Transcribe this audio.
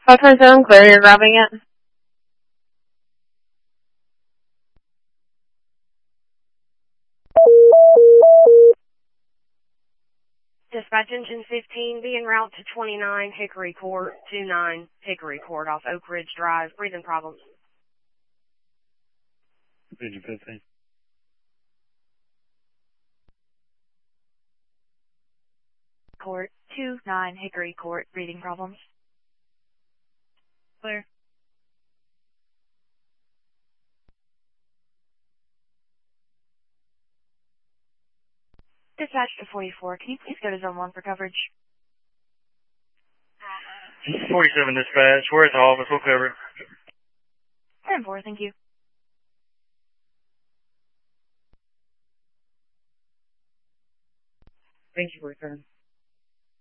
527, clear, you're grabbing it. Dispatch engine 15, be en route to 29 Hickory Court, 29 Hickory Court off Oak Ridge Drive. Breathing problems. Engine 15. Court, 29 Hickory Court, breathing problems. Clear. Dispatch to 44, can you please go to zone 1 for coverage? 47 dispatch, we're at the office, we'll cover it. 10-4, thank you. Thank you for your turn.